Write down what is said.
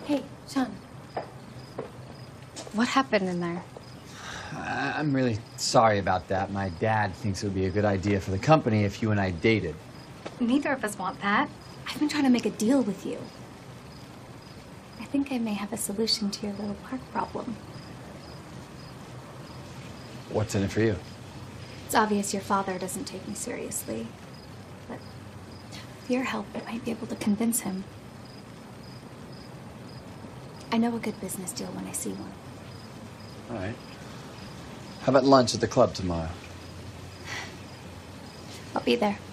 Hey, Sean. What happened in there? I'm really sorry about that. My dad thinks it would be a good idea for the company if you and I dated. Neither of us want that. I've been trying to make a deal with you. I think I may have a solution to your little park problem. What's in it for you? It's obvious your father doesn't take me seriously. But with your help, I might be able to convince him. I know a good business deal when I see one. All right. How about lunch at the club tomorrow? I'll be there.